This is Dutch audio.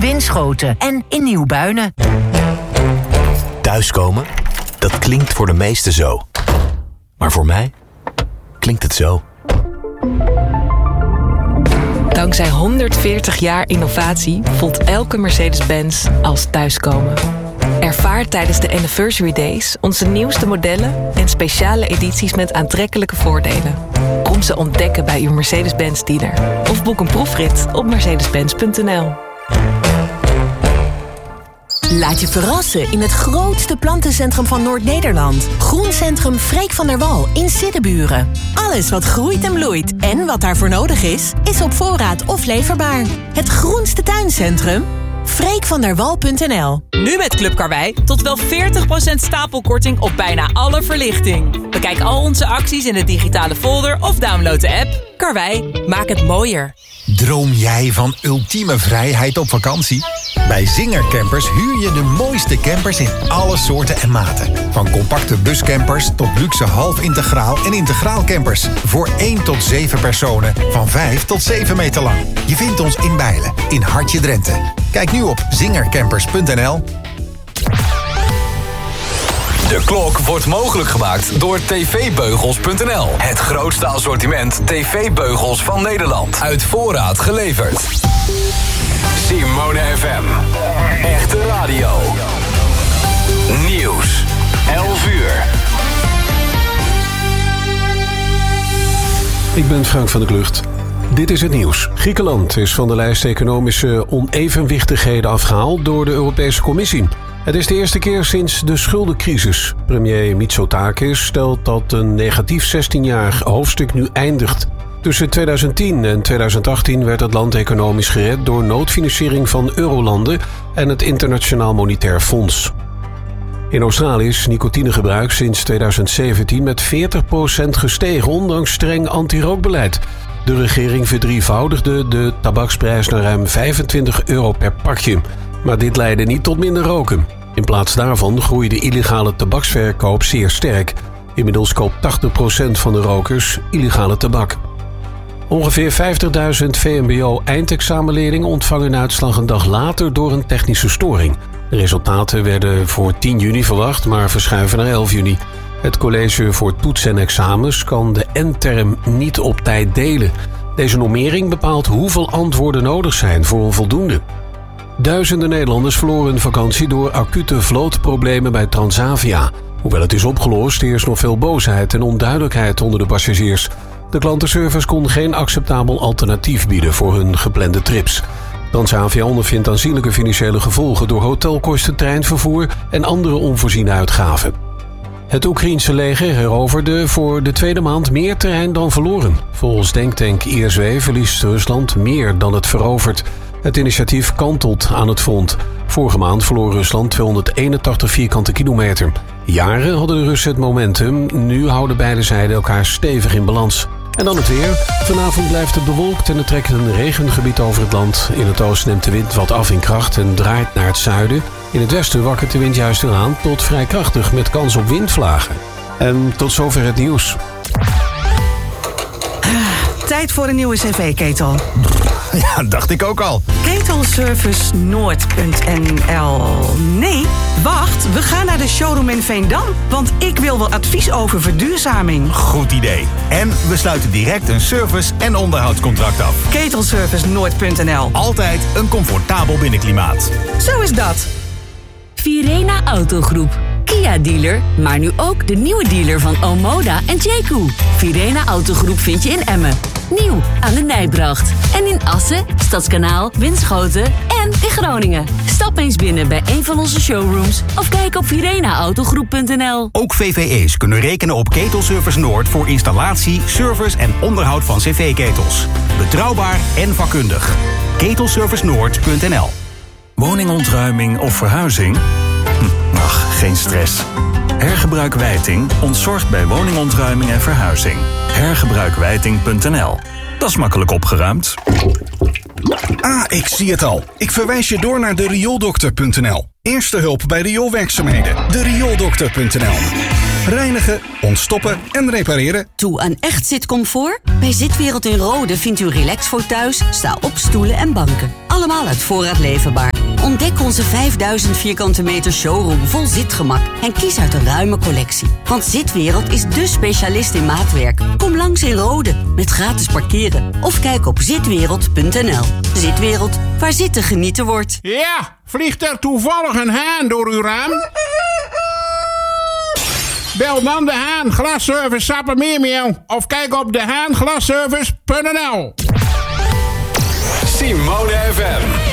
Winschoten en in Nieuwbuinen. Thuiskomen? Dat klinkt voor de meesten zo. Maar voor mij klinkt het zo. Dankzij 140 jaar innovatie voelt elke Mercedes-Benz als thuiskomen. Ervaar tijdens de Anniversary Days onze nieuwste modellen en speciale edities met aantrekkelijke voordelen. Kom ze ontdekken bij uw Mercedes-Benz dealer. Of boek een proefrit op mercedes-benz.nl. Laat je verrassen in het grootste plantencentrum van Noord-Nederland. Groencentrum Freek van der Wal in Siddeburen. Alles wat groeit en bloeit en wat daarvoor nodig is op voorraad of leverbaar. Het groenste tuincentrum? freekvanderwal.nl. Nu met Club Karwei tot wel 40% stapelkorting op bijna alle verlichting. Bekijk al onze acties in de digitale folder of download de app. Karwei, maak het mooier. Droom jij van ultieme vrijheid op vakantie? Bij Zinger Campers huur je de mooiste campers in alle soorten en maten. Van compacte buscampers tot luxe half-integraal en integraal campers. Voor 1 tot 7 personen van 5 tot 7 meter lang. Je vindt ons in Bijlen, in Hartje Drenthe. Kijk nu op zingercampers.nl. De klok wordt mogelijk gemaakt door tvbeugels.nl. Het grootste assortiment tv-beugels van Nederland. Uit voorraad geleverd. Simone FM. Echte radio. Nieuws. 11 uur. Ik ben Frank van der Klucht. Dit is het nieuws. Griekenland is van de lijst economische onevenwichtigheden afgehaald door de Europese Commissie. Het is de eerste keer sinds de schuldencrisis. Premier Mitsotakis stelt dat een negatief 16-jarig hoofdstuk nu eindigt. Tussen 2010 en 2018 werd het land economisch gered door noodfinanciering van eurolanden en het Internationaal Monetair Fonds. In Australië is nicotinegebruik sinds 2017 met 40% gestegen, ondanks streng anti-rookbeleid. De regering verdrievoudigde de tabaksprijs naar ruim €25 per pakje. Maar dit leidde niet tot minder roken. In plaats daarvan groeide de illegale tabaksverkoop zeer sterk. Inmiddels koopt 80% van de rokers illegale tabak. Ongeveer 50.000 VMBO-eindexamenleerlingen ontvangen een uitslag een dag later door een technische storing. De resultaten werden voor 10 juni verwacht, maar verschuiven naar 11 juni. Het college voor toetsen en examens kan de N-term niet op tijd delen. Deze normering bepaalt hoeveel antwoorden nodig zijn voor een voldoende. Duizenden Nederlanders verloren hun vakantie door acute vlootproblemen bij Transavia. Hoewel het is opgelost, heerst nog veel boosheid en onduidelijkheid onder de passagiers. De klantenservice kon geen acceptabel alternatief bieden voor hun geplande trips. Transavia ondervindt aanzienlijke financiële gevolgen door hotelkosten, treinvervoer en andere onvoorziene uitgaven. Het Oekraïense leger heroverde voor de tweede maand meer terrein dan verloren. Volgens denktank ISW verliest Rusland meer dan het verovert. Het initiatief kantelt aan het front. Vorige maand verloor Rusland 281 vierkante kilometer. Jaren hadden de Russen het momentum. Nu houden beide zijden elkaar stevig in balans. En dan het weer. Vanavond blijft het bewolkt en er trekt een regengebied over het land. In het oosten neemt de wind wat af in kracht en draait naar het zuiden. In het westen wakkert de wind juist weer aan tot vrij krachtig met kans op windvlagen. En tot zover het nieuws. Tijd voor een nieuwe cv-ketel. Ja, dacht ik ook al. Ketelservicenoord.nl. Nee, wacht, we gaan naar de showroom in Veendam. Want ik wil wel advies over verduurzaming. Goed idee. En we sluiten direct een service- en onderhoudscontract af. Ketelservicenoord.nl. Altijd een comfortabel binnenklimaat. Zo is dat. Virena Autogroep. Kia-dealer, maar nu ook de nieuwe dealer van Omoda en Jayco. Virena Autogroep vind je in Emmen. Nieuw aan de Nijbracht. En in Assen, Stadskanaal, Winschoten en in Groningen. Stap eens binnen bij een van onze showrooms of kijk op virenaautogroep.nl. Ook VVE's kunnen rekenen op Ketelservice Noord voor installatie, service en onderhoud van cv-ketels. Betrouwbaar en vakkundig. Ketelservicenoord.nl. Woningontruiming of verhuizing? Ach, geen stress. Hergebruikwijting ontzorgt bij woningontruiming en verhuizing. Hergebruikwijting.nl. Dat is makkelijk opgeruimd. Ah, ik zie het al. Ik verwijs je door naar de riooldokter.nl. Eerste hulp bij rioolwerkzaamheden. De riooldokter.nl. Reinigen, ontstoppen en repareren. Toe aan echt zitcomfort? Bij Zitwereld in Rode vindt u relax voor thuis, sta-op stoelen en banken. Allemaal uit voorraad leverbaar. Ontdek onze 5000 vierkante meter showroom vol zitgemak en kies uit een ruime collectie. Want Zitwereld is dé specialist in maatwerk. Kom langs in Rode met gratis parkeren of kijk op zitwereld.nl. Zitwereld, waar zitten genieten wordt. Ja, vliegt er toevallig een haan door uw raam? Bel dan de Haan Glasservice Sappemeermeel of kijk op dehaanglasservice.nl. Simone FM.